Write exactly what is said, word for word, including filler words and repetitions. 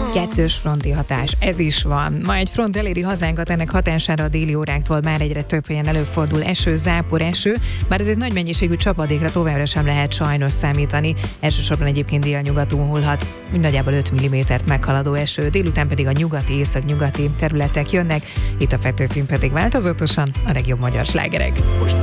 Kettős fronti hatás, ez is van. Ma egy front eléri hazánkat, ennek hatására a déli óráktól már egyre több helyen előfordul eső, zápor, eső, bár ezért nagy mennyiségű csapadékra továbbra sem lehet sajnos számítani. Elsősorban egyébként délnyugaton hullhat, úgy nagyjából öt millimétert meghaladó eső, délután pedig a nyugati, északnyugati területek jönnek, itt a Petőfin pedig változatosan a legjobb magyar slágerek.